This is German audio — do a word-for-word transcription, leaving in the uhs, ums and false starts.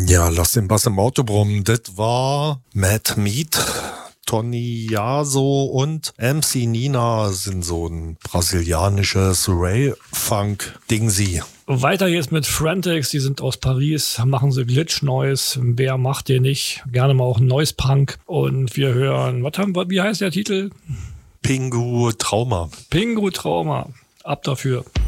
Ja, lass den Bass im Auto brummen. Das war Mad Meat. Tony Yaso und M C Nina sind so ein brasilianisches Ray-Funk-Dingsi. Weiter geht's mit Frantics, die sind aus Paris, machen sie Glitch Noise. Wer macht den nicht? Gerne mal auch Noise Punk. Und wir hören, was haben wir, wie heißt der Titel? Pingu Trauma. Pingu Trauma. Ab dafür.